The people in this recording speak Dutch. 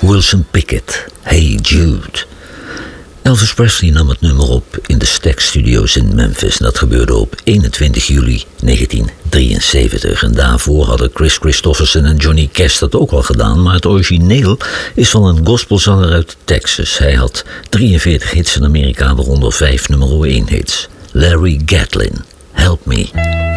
Wilson Pickett, Hey Jude. Elvis Presley nam het nummer op in de Stax Studios in Memphis. En dat gebeurde op 21 juli 1973. En daarvoor hadden Chris Christopherson en Johnny Cash dat ook al gedaan. Maar het origineel is van een gospelzanger uit Texas. Hij had 43 hits in Amerika, waaronder 5 nummer 1 hits. Larry Gatlin, Help Me.